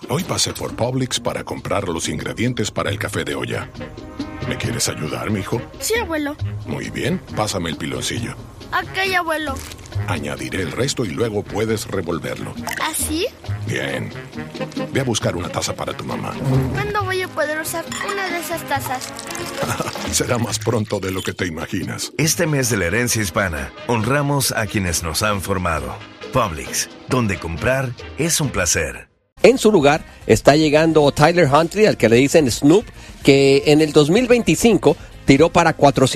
Hoy pasé por Publix para comprar los ingredientes para el café de olla. ¿Me quieres ayudar, mijo? Sí, abuelo. Muy bien, pásame el piloncillo. Ok, abuelo. Añadiré el resto y luego puedes revolverlo. ¿Así? Bien. Ve a buscar una taza para tu mamá. ¿Cuándo voy a poder usar una de esas tazas? Será más pronto de lo que te imaginas. Este mes de la herencia hispana, honramos a quienes nos han formado. Publix, donde comprar es un placer. En su lugar está llegando Tyler Huntley, al que le dicen Snoop, que en el 2025 tiró para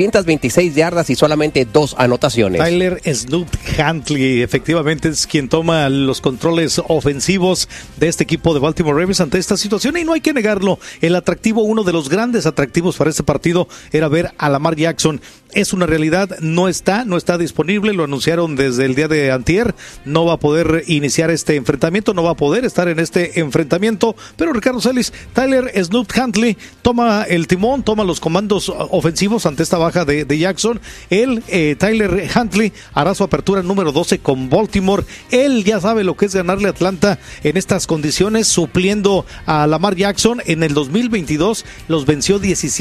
426 yardas y solamente 2 anotaciones. Tyler Snoop Huntley efectivamente es quien toma los controles ofensivos de este equipo de Baltimore Ravens ante esta situación, y no hay que negarlo, el atractivo, uno de los grandes atractivos para este partido era ver a Lamar Jackson. Es una realidad, no está disponible, lo anunciaron desde el día de antier, no va a poder iniciar este enfrentamiento, no va a poder estar en este enfrentamiento, pero Ricardo Celis, Tyler Snoop Huntley toma el timón, toma los comandos ofensivos ante esta baja de Jackson. Él, Tyler Huntley, hará su apertura número 12 con Baltimore. Él ya sabe lo que es ganarle a Atlanta en estas condiciones, supliendo a Lamar Jackson. En el 2022 los venció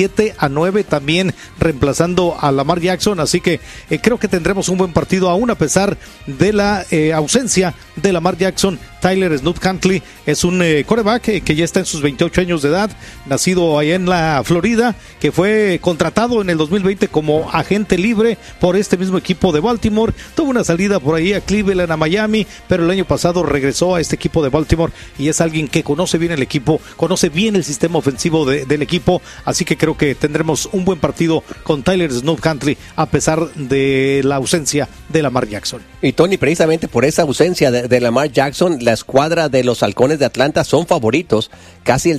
17-9, también reemplazando a Lamar Jackson, así que creo que tendremos un buen partido aún a pesar de la ausencia de Lamar Jackson. Tyler Snoop Huntley es un quarterback que ya está en sus 28 años de edad, nacido allá en la Florida, que fue contratado en el 2020 como agente libre por este mismo equipo de Baltimore. Tuvo una salida por ahí a Cleveland, a Miami, pero el año pasado regresó a este equipo de Baltimore y es alguien que conoce bien el equipo, conoce bien el sistema ofensivo del equipo, así que creo que tendremos un buen partido con Tyler Snoop Huntley a pesar de la ausencia de Lamar Jackson. Y Tony, precisamente por esa ausencia de Lamar Jackson, la escuadra de los Halcones de Atlanta son favoritos, casi el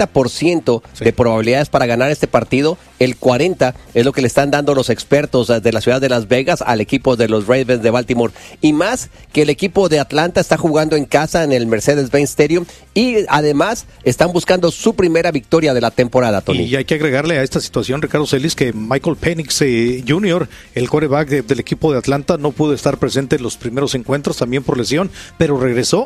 60% de probabilidades para ganar este partido, el 40% es lo que le están dando los expertos de la ciudad de Las Vegas al equipo de los Ravens de Baltimore, y más que el equipo de Atlanta está jugando en casa en el Mercedes-Benz Stadium y además están buscando su primera victoria de la temporada, Tony. Y hay que agregarle a esta situación, Ricardo Celis, que Michael Penix Jr., el quarterback del equipo de Atlanta, no pudo estar presente en los primeros encuentros, también por lesión, pero regresó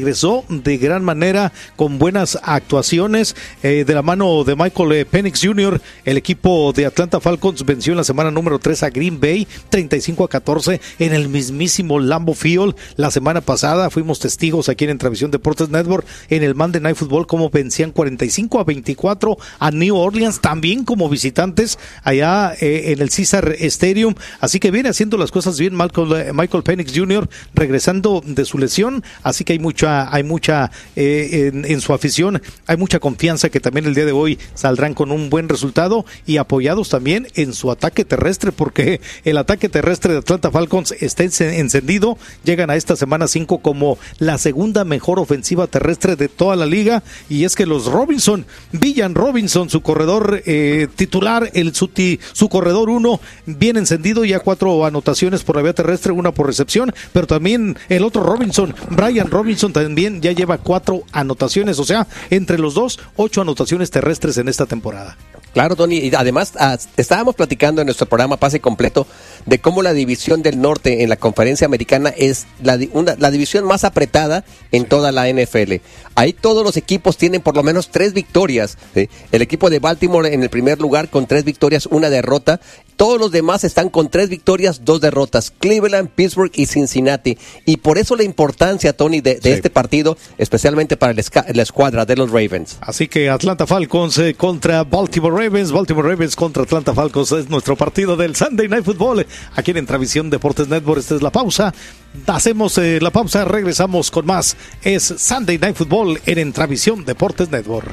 de gran manera con buenas actuaciones de la mano de Michael Penix Jr. El equipo de Atlanta Falcons venció en la semana número 3 a Green Bay 35-14 en el mismísimo Lambeau Field. La semana pasada fuimos testigos aquí en Entravisión Deportes Network en el Monday Night Football como vencían 45-24 a New Orleans, también como visitantes allá en el Caesar Stadium, así que viene haciendo las cosas bien Michael Penix Jr. regresando de su lesión, así que hay mucha en su afición, hay mucha confianza que también el día de hoy saldrán con un buen resultado y apoyados también en su ataque terrestre, porque el ataque terrestre de Atlanta Falcons está encendido, llegan a esta semana 5 como la segunda mejor ofensiva terrestre de toda la liga, y es que los Villan Robinson, su corredor titular, su corredor 1, bien encendido, ya 4 anotaciones por la vía terrestre, 1 por recepción, pero también el otro Brian Robinson también ya lleva 4 anotaciones, o sea, entre los dos, 8 anotaciones terrestres en esta temporada. Claro, Tony, y además estábamos platicando en nuestro programa Pase Completo de cómo la división del norte en la conferencia americana es la división más apretada en toda la NFL. Ahí todos los equipos tienen por lo menos 3 victorias, ¿sí? El equipo de Baltimore en el primer lugar con 3 victorias, 1 derrota. Todos los demás están con 3 victorias, 2 derrotas. Cleveland, Pittsburgh y Cincinnati. Y por eso la importancia, Tony, de este partido, especialmente para la escuadra de los Ravens. Así que Atlanta Falcons contra Baltimore Ravens contra Atlanta Falcons es nuestro partido del Sunday Night Football aquí en Entravisión Deportes Network. Esta es la pausa. Hacemos la pausa, regresamos con más. Es Sunday Night Football en Entravisión Deportes Network.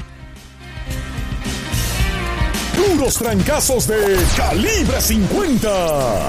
Puros trancazos de Calibre 50.